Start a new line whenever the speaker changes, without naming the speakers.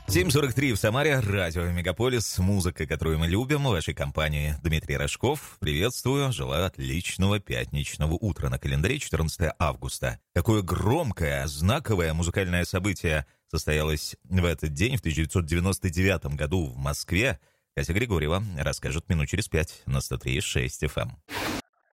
7:43 в Самаре, радио Мегаполис, музыка, которую мы любим, в вашей компании Дмитрий Рожков. Приветствую, желаю отличного пятничного утра. На календаре 14 августа. Какое громкое, знаковое музыкальное событие состоялось в этот день, в 1999 году в Москве. Катя Григорьева расскажет минут через 5 на 103.6 FM.